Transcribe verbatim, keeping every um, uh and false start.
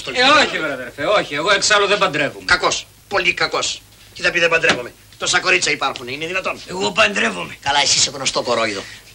Ε, όχι, βρε αδερφέ, όχι. Εγώ εξάλλου δεν παντρεύομαι. Κακός. Πολύ κακός. Τι θα πει δεν παντρεύομαι. Τόσα κορίτσια υπάρχουν, είναι δυνατόν. Εγώ παντρεύομαι. Καλά, εσύ είσαι γνωστό κορόιδο.